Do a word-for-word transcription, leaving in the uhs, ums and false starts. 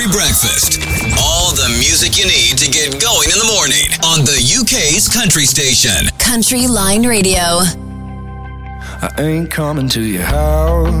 Breakfast. All the music you need to get going in the morning on the U K's country station. Country Line Radio. I ain't coming to your house,